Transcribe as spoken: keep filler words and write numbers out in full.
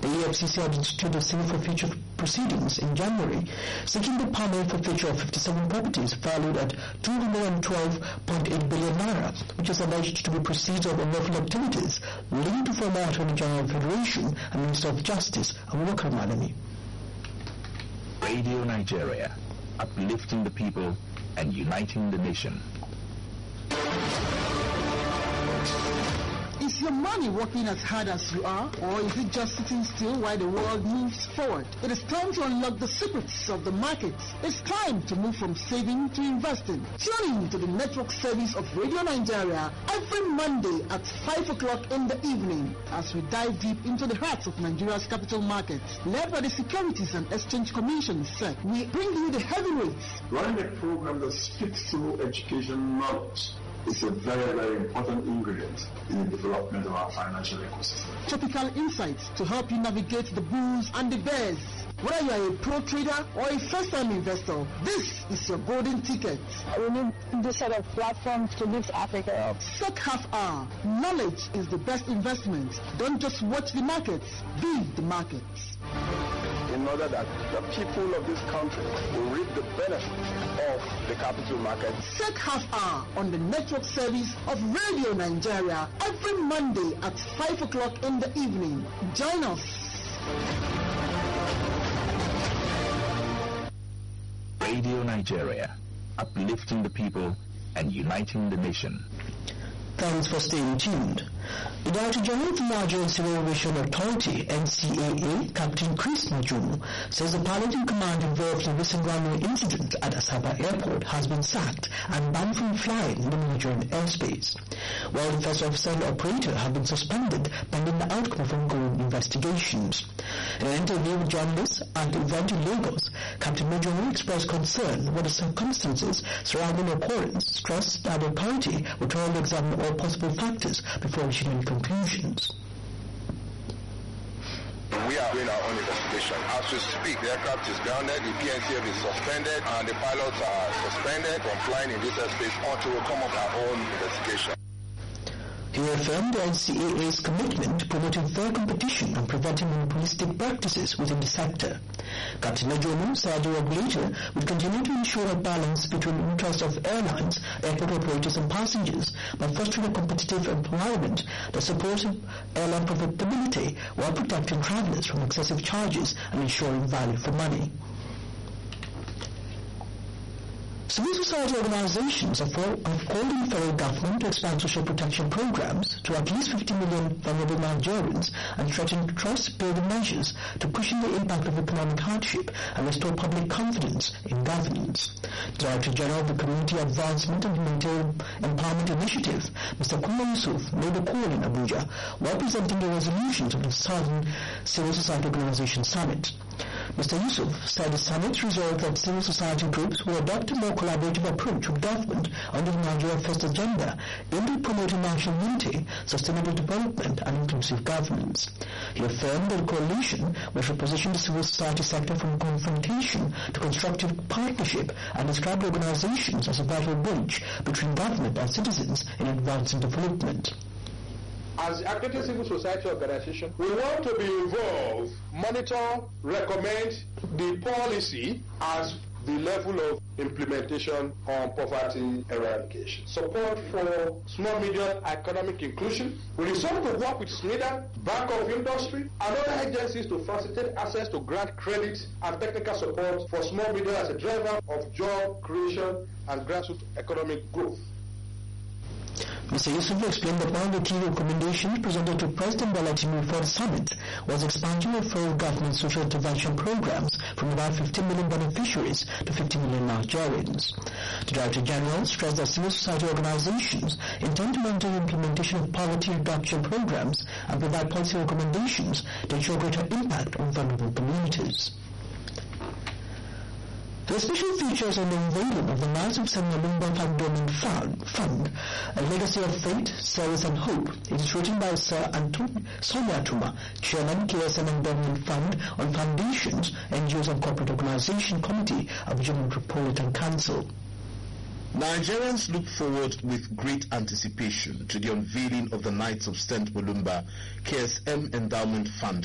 The E F C C had instituted civil forfeiture proceedings in January, seeking the permanent forfeiture of fifty-seven properties valued at two hundred twelve point eight billion naira, which is alleged to be proceeds of unlawful activities linked to former Attorney General of the Federation and Minister of Justice, Abubakar Malami. Radio Nigeria, uplifting the people and uniting the nation. Is your money working as hard as you are, or is it just sitting still while the world moves forward? It is time to unlock the secrets of the markets. It's time to move from saving to investing. Tune in to the network service of Radio Nigeria every Monday at five o'clock in the evening as we dive deep into the heart of Nigeria's capital markets. Led by the Securities and Exchange Commission, S E C, we bring you the heavyweights. Running a program that speaks to education knowledge is a very, very important ingredient in the development of our financial ecosystem. Topical insights to help you navigate the bulls and the bears. Whether you are a pro trader or a first-time investor, this is your golden ticket. We need this sort of platform to lift Africa up. S E C Half Hour. Knowledge is the best investment. Don't just watch the markets, be the markets. In order that the people of this country will reap the benefits of the capital market. S E C Half Hour on the network service of Radio Nigeria every Monday at five o'clock in the evening. Join us. Radio Nigeria, uplifting the people and uniting the nation. Thanks for staying tuned. The Director General of the Nigerian Civil Aviation Authority, N C A A, Captain Chris Najumu, says the pilot in command involved in the recent runway incident at Asaba Airport has been sacked and banned from flying in the Nigerian airspace, while the first officer and operator have been suspended pending the outcome of ongoing investigations. In an interview with journalists at the event in Lagos, Captain Najumu expressed concern about the circumstances surrounding the occurrence, stressed that the authority would thoroughly examine all possible factors before reaching any conclusions. We are doing our own investigation. As we speak, the aircraft is grounded, the P N C F is suspended, and the pilots are suspended from flying in this airspace until we come up with our own investigation. He affirmed the N C A A's commitment to promoting fair competition and preventing monopolistic practices within the sector. Captain Najumu said the regulator would continue to ensure a balance between the interests of airlines, airport operators and passengers by fostering a competitive environment that supports airline profitability while protecting travelers from excessive charges and ensuring value for money. Civil society organizations have called on the federal government to expand social protection programs to at least fifty million vulnerable Nigerians and threaten trust-building measures to cushion the impact of economic hardship and restore public confidence in governance. The Director General of the Community Advancement and Humanitarian Empowerment Initiative, Mister Kumar Yusuf, made the call in Abuja while presenting the resolutions of the Southern Civil Society Organization Summit. Mister Yusuf said the summit resolved that civil society groups will adopt a more collaborative approach with government under the Nigeria First agenda aimed at promoting national unity, sustainable development and inclusive governance. He affirmed that the coalition must reposition the civil society sector from confrontation to constructive partnership and described organizations as a vital bridge between government and citizens in advancing development. As the accredited civil society organization, we want to be involved, monitor, recommend the policy as the level of implementation on poverty eradication. Support for small medium economic inclusion. We resolve to work with SMIDA, Bank of Industry, and other agencies to facilitate access to grant credit and technical support for small medium as a driver of job creation and grassroots economic growth. Mister Yusuf explained that one of the key recommendations presented to President Bola Tinubu before the summit was expansion of federal government social intervention programs from about fifty million beneficiaries to fifty million Nigerians. The Director General stressed that civil society organizations intend to monitor the implementation of poverty reduction programs and provide policy recommendations to ensure greater impact on vulnerable communities. The special features on the unveiling of the Knights of Saint Malumba Endowment Fund, A Legacy of Faith, Service and Hope. It is written by Sir Anton Sonia Tuma, Chairman, K S M Endowment Fund on Foundations, N G Os and Corporate Organization Committee of Jammu Metropolitan Council. Nigerians look forward with great anticipation to the unveiling of the Knights of Saint Malumba K S M Endowment Fund